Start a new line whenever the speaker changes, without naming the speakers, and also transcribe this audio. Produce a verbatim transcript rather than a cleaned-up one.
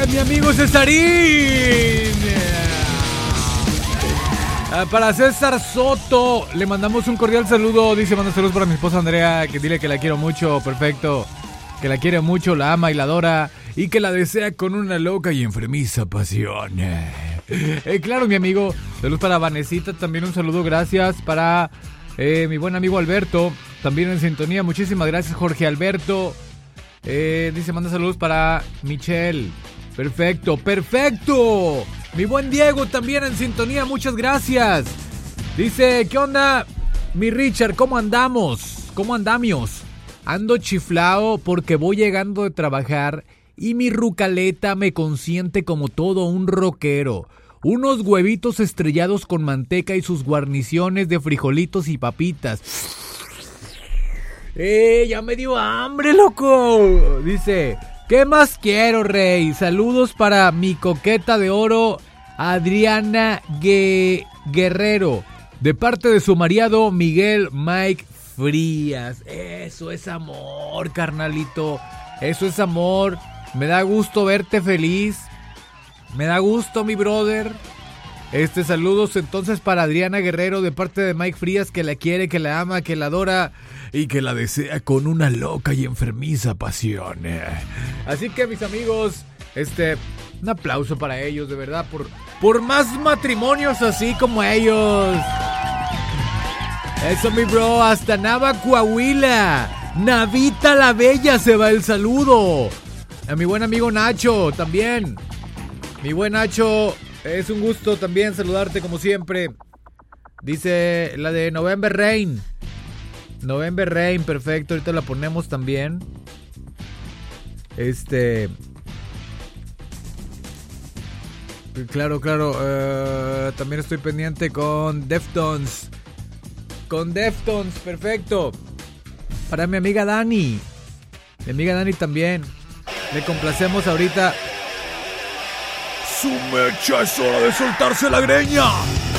mi amigo Cesarín. Ah, para César Soto, le mandamos un cordial saludo. Dice, manda saludos para mi esposa Andrea, que dile que la quiero mucho, perfecto. Que la quiere mucho, la ama y la adora, y que la desea con una loca y enfermiza pasión. Eh, claro, mi amigo. Saludos para Vanesita, también un saludo, gracias. Para eh, mi buen amigo Alberto, también en sintonía. Muchísimas gracias, Jorge Alberto. Eh, dice, manda saludos para Michelle. Perfecto, perfecto. Mi buen Diego también en sintonía, muchas gracias. Dice, ¿qué onda? Mi Richard, ¿cómo andamos? ¿Cómo andamios? Ando chiflao porque voy llegando de trabajar y mi rucaleta me consiente como todo un rockero. Unos huevitos estrellados con manteca y sus guarniciones de frijolitos y papitas. ¡Eh! ¡Ya me dio hambre, loco! Dice, ¿qué más quiero, rey? Saludos para mi coqueta de oro, Adriana Gue- Guerrero, de parte de su marido Miguel Mike Frías. Eso es amor, carnalito. Eso es amor. Me da gusto verte feliz. Me da gusto, mi brother. Este, saludos entonces para Adriana Guerrero de parte de Mike Frías, que la quiere, que la ama, que la adora y que la desea con una loca y enfermiza pasión. Así que, mis amigos, este, un aplauso para ellos, de verdad, por, por más matrimonios así como ellos. Eso, mi bro, hasta Nava, Coahuila. Navita la Bella se va el saludo. A mi buen amigo Nacho también. Mi buen Nacho, es un gusto también saludarte como siempre. Dice la de November Rain. November Rain, perfecto, ahorita la ponemos también. Este... Claro, claro, uh, también estoy pendiente con Deftones. Con Deftones, perfecto. Para mi amiga Dani. Mi amiga Dani también. Le complacemos ahorita. Su mecha, es hora de soltarse la greña.